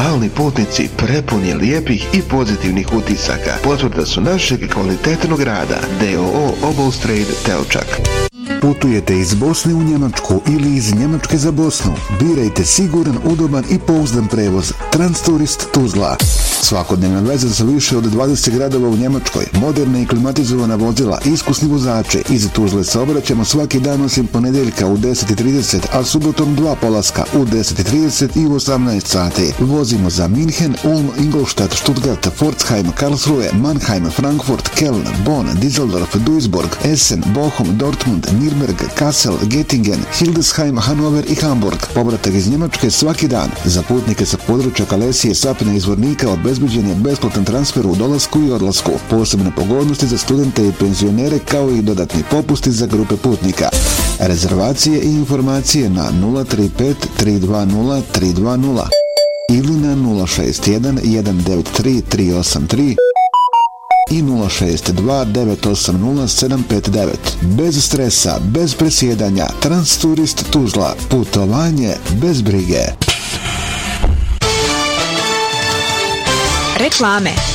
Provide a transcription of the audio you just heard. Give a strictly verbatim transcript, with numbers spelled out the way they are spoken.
stalni putnici prepuni lijepih i pozitivnih utisaka. Potvrda su našeg kvalitetnog rada. D O O Obalstrade Telčak. Putujete iz Bosne u Njemačku ili iz Njemačke za Bosnu? Birajte siguran, udoban i pouzdan prevoz. Transturist Tuzla. Svakodnevna veza za više od dvadeset gradova u Njemačkoj, moderna i klimatizovana vozila, iskusni vozači. Iz Tuzle se obraćamo svaki dan osim ponedeljka u deset i trideset, a subotom dva polaska u deset i trideset i u osamnaest sati. Vozimo za Minhen, Ulm, Ingolstadt, Stuttgart, Pforzheim, Karlsruhe, Mannheim, Frankfurt, Köln, Bonn, Düsseldorf, Duisburg, Essen, Bochum, Dortmund, Nürnberg, Kassel, Göttingen, Hildesheim, Hannover i Hamburg. Povratak iz Njemačke svaki dan. Za putnike sa područja Kalesije, Sapna i Zvornika obezbeđen je besplatan transfer u dolasku i odlasku. Posebne pogodnosti za studente i penzionere kao i dodatni popusti za grupe putnika. Rezervacije i informacije na nula tri pet tri dva nula tri dva nula ili na nula šest jedan jedan devet tri tri osam tri i nula šest dva devet osam nula sedam pet devet. Bez stresa, bez presjedanja, Transturist Tuzla. Putovanje bez brige. Reklame.